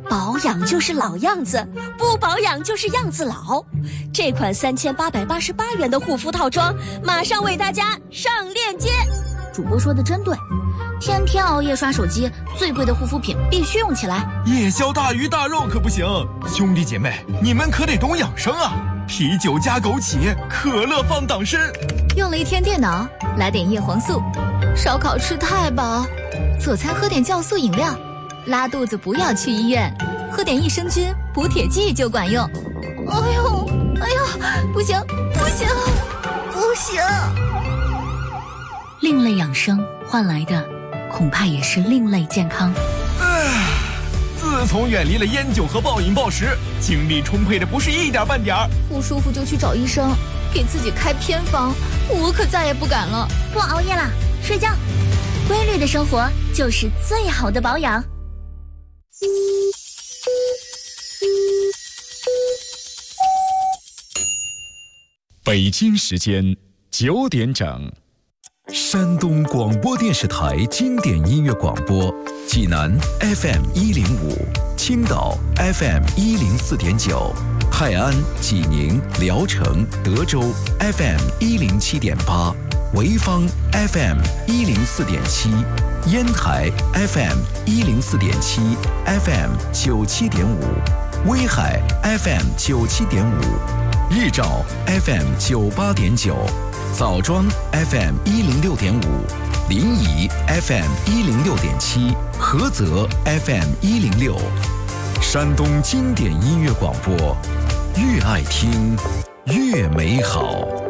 保养就是老样子，不保养就是样子老。这款3888元的护肤套装，马上为大家上链接。 主播说的真对，天天熬夜刷手机，最贵的护肤品必须用起来。 夜宵大鱼大肉可不行，兄弟姐妹，你们可得懂养生啊！啤酒加枸杞，可乐放党参。 用了一天电脑，来点叶黄素。烧烤吃太饱，佐餐喝点酵素饮料。拉肚子不要去医院，喝点益生菌补铁剂就管用。哎呦，不行，另类养生换来的，恐怕也是另类健康。 自从远离了烟酒和暴饮暴食，精力充沛的不是一点半点儿。 不舒服就去找医生，给自己开偏方，我可再也不敢了。 不熬夜啦，睡觉。规律的生活就是最好的保养。 北京时间9点整。 山东广播电视台经典音乐广播，济南 FM 105，青岛 FM 104.9，泰安、济宁、聊城、德州 FM 107.8，潍坊 FM 104.7，烟台 FM 104.7 FM 97.5，威海 FM 97.5，日照 FM 98.9，枣庄 FM 106.5，临沂 FM 106.7，菏泽 FM 106。山东经典音乐广播，越爱听越美好。